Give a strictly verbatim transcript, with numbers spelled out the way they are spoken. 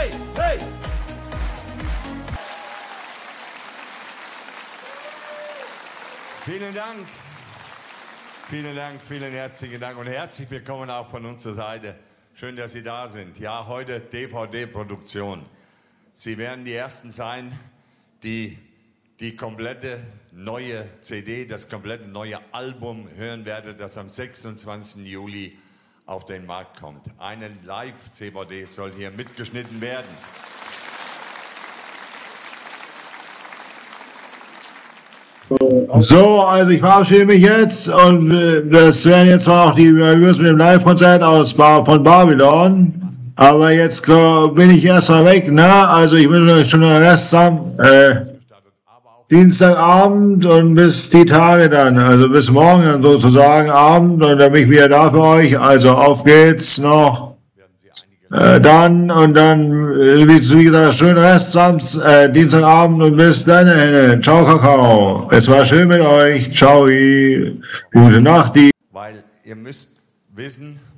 hey, hey! Vielen Dank. Vielen Dank, vielen herzlichen Dank und herzlich willkommen auch von unserer Seite. Schön, dass Sie da sind. Ja, heute D V D-Produktion. Sie werden die Ersten sein, die die komplette neue C D, das komplette neue Album hören werden, das am sechsundzwanzigsten Juli auf den Markt kommt. Eine Live-C V D soll hier mitgeschnitten werden. So, also ich verabschiede mich jetzt und äh, das wären jetzt zwar auch die Reviews mit dem Live-Konzert aus Bar von Babylon, aber jetzt äh, bin ich erstmal weg, ne? Also ich wünsche euch schon den Rest zusammen. Äh, Dienstagabend und bis die Tage dann, also bis morgen dann sozusagen Abend und dann bin ich wieder da für euch. Also auf geht's noch. Äh, dann und dann, äh, wie, wie gesagt, schönen Rest Samstag, äh, Dienstagabend und bis dann. Äh, ciao, Kakao. Es war schön mit euch. Ciao. Gute Nacht. Weil ihr müsst wissen,